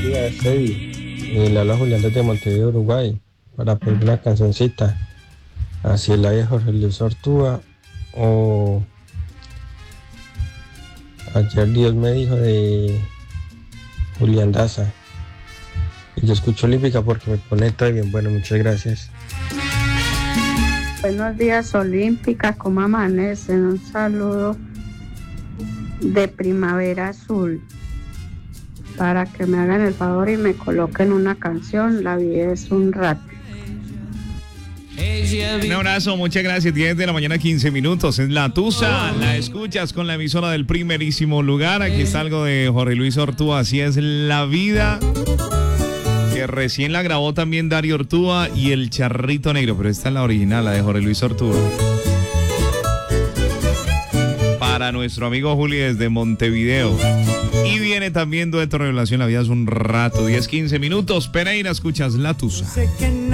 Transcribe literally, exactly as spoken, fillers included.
días, Eddie. Eh, le habla Julián desde Montevideo, Uruguay, para pedir una cancioncita. Así es la de Jorge Luis Ortúa o Ayer Dios me dijo de Julián Daza. Y yo escucho Olímpica porque me conecta bien. Bueno, muchas gracias. Buenos días, Olímpica, ¿cómo amanecen? Un saludo de Primavera Azul. Para que me hagan el favor y me coloquen una canción, La vida es un rato. Un abrazo, muchas gracias. diez de la mañana, quince minutos. Es La Tusa, la escuchas con la emisora del primerísimo lugar. Aquí está algo de Jorge Luis Ortúa, Así es la vida, que recién la grabó también Darío Ortúa y El Charrito Negro, pero esta es la original, la de Jorge Luis Ortúa. Para nuestro amigo Juli desde Montevideo. Y viene también Dueto Revelación, La vida es un rato. diez, quince minutos. Pereira, escuchas La Tusa.